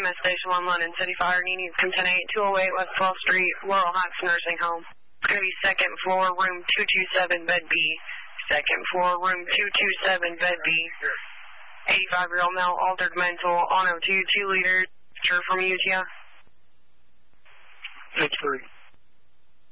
EMS Station 1 London City Fire. He needs come 10-8, 208 West 12th Street, Laurel Heights Nursing Home. It's going to be second floor, room 227, bed B. Second floor, room 227, bed B. 85-year-old male, altered mental, on O2, 2 liters. Sure from UTI. That's free.